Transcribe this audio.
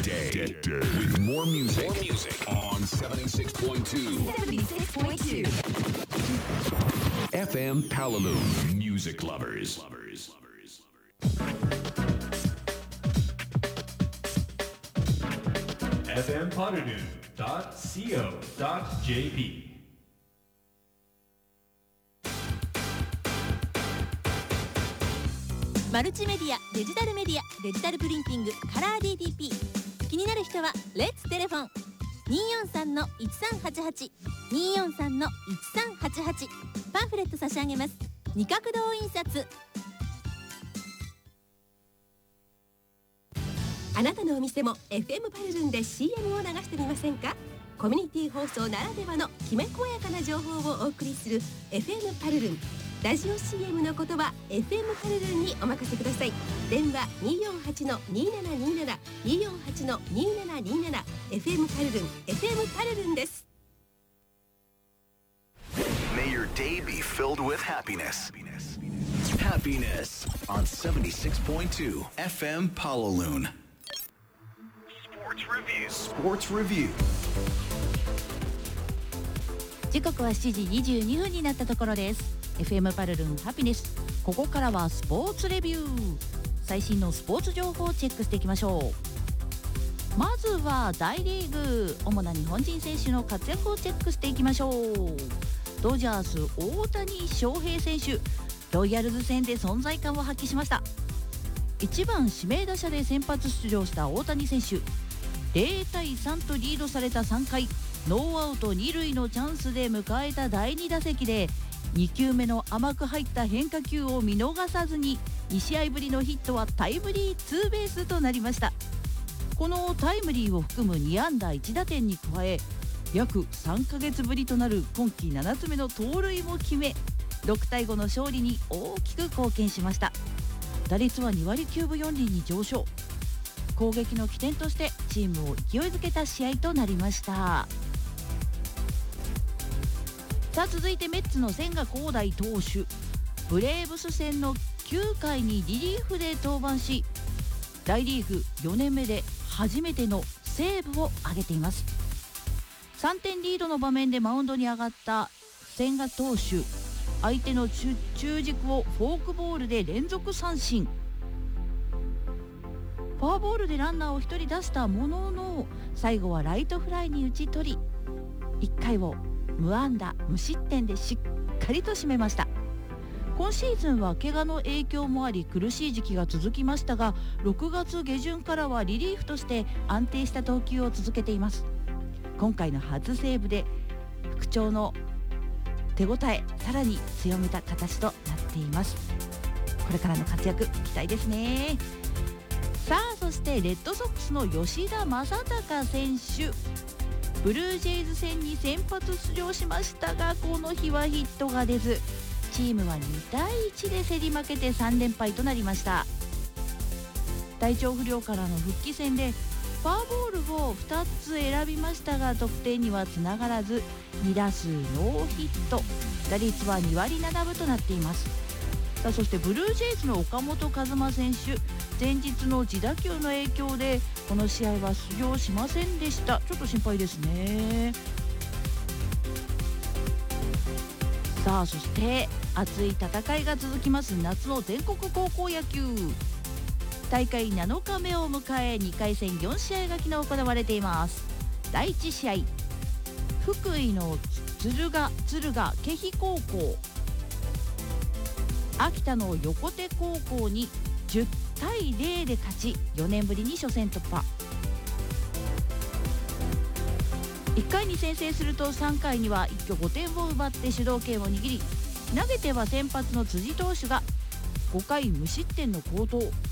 With more music on 76.2 FM Palalu Music Lovers. fmpalalu.co.jp マルチメディア、デジタルメディア、デジタルプリンティング、カラー DTP。気になる人はレッツテレフォン243-1388 243-1388。パンフレット差し上げます。二角堂印刷。 あなたのお店も FM パルルンで CM を流してみませんか？コミュニティ放送ならではのきめ細やかな情報をお送りする FM パルルン。ラジオ CM のことは FM パルルンにお任せください。電話 248-2727 248-2727 FM パルルン FM パルルンです。 May your day be filled with happiness. Happiness on 76.2 FM Palalu. Sports Review. 時刻は7時22分になったところです。 FM パルルンハピネス。ここからはスポーツレビュー。最新のスポーツ情報をチェックしていきましょう。まずは大リーグ、主な日本人選手の活躍をチェックしていきましょう。ドジャース大谷翔平選手、ロイヤルズ戦で存在感を発揮しました。1番指名打者で先発出場した大谷選手、0対3とリードされた3回、ノーアウト2塁のチャンスで迎えた第2打席で2球目の甘く入った変化球を見逃さずに、2試合ぶりのヒットはタイムリーツーベースとなりました。このタイムリーを含む2安打1打点に加え、約3ヶ月ぶりとなる今季7つ目の盗塁も決め、6対5の勝利に大きく貢献しました。打率は2割9分4厘に上昇。攻撃の起点としてチームを勢いづけた試合となりました。さあ続いてメッツの千賀滉大投手、ブレーブス戦の9回にリリーフで登板し、大リーグ4年目で初めてのセーブを挙げています。3点リードの場面でマウンドに上がった千賀投手、相手の中軸をフォークボールで連続三振。フォアボールでランナーを1人出したものの、最後はライトフライに打ち取り、1回を無安打無失点でしっかりと締めました。今シーズンは怪我の影響もあり苦しい時期が続きましたが、6月下旬からはリリーフとして安定した投球を続けています。今回の初セーブで復調の手応えさらに強めた形となっています。これからの活躍期待ですね。さあそしてレッドソックスの吉田正尚選手、ブルージェイズ戦に先発出場しましたが、この日はヒットが出ず、チームは2対1で競り負けて3連敗となりました。体調不良からの復帰戦でフォアボールを2つ選びましたが、得点にはつながらず2打数ノーヒット、打率は2割7分となっています。さあそしてブルージェイズの岡本和真選手、前日の自打球の影響でこの試合は出場しませんでした。ちょっと心配ですね。さあそして熱い戦いが続きます夏の全国高校野球。大会7日目を迎え、2回戦4試合が昨日行われています。第1試合、福井の敦賀気比高校、秋田の横手高校に10対0で勝ち、4年ぶりに初戦突破。1回に先制すると3回には一挙5点を奪って主導権を握り、投げては先発の辻投手が5回無失点の好投。